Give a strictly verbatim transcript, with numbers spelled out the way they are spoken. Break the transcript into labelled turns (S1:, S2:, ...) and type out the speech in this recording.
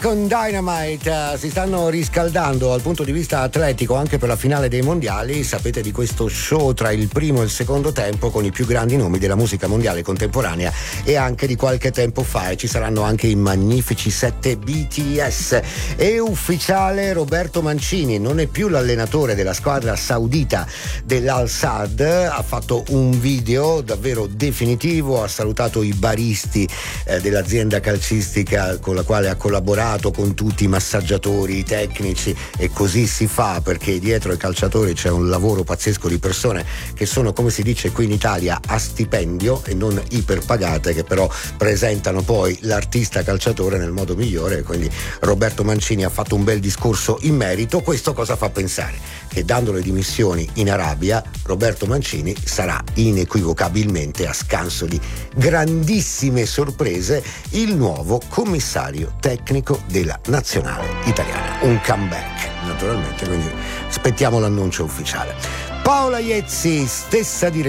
S1: con Dynamite uh, si stanno riscaldando dal punto di vista atletico anche per la finale dei mondiali. Sapete di questo show tra il primo e il secondo tempo con i più grandi nomi della musica mondiale contemporanea e anche di qualche tempo fa, e ci saranno anche i magnifici sette B T S. È ufficiale, Roberto Mancini non è più l'allenatore della squadra saudita dell'Al Sadd, ha fatto un video davvero definitivo, ha salutato i baristi eh, dell'azienda calcistica con la quale ha collaborato, con tutti i massaggiatori, i tecnici, e così si fa perché dietro ai calciatori c'è un lavoro pazzesco di persone che sono, come si dice qui in Italia, a stipendio e non iperpagate, che però presentano poi l'artista calciatore nel modo migliore. Quindi Roberto Mancini ha fatto un bel discorso in merito. Questo cosa fa pensare? Che dando le dimissioni in Arabia, Roberto Mancini sarà inequivocabilmente, a scanso di grandissime sorprese, il nuovo commissario tecnico della nazionale italiana. Un comeback, naturalmente, quindi aspettiamo l'annuncio ufficiale. Paola Iezzi, stessa direzione.